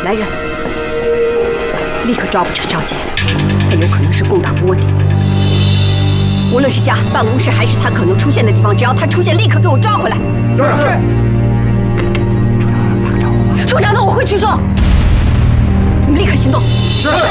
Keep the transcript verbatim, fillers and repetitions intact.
来人，立刻抓捕陈少杰，他有可能是共党的卧底。无论是家、办公室，还是他可能出现的地方，只要他出现，立刻给我抓回来。 是。 处长，打个招呼。处长，那我会去说。你们立刻行动。 是。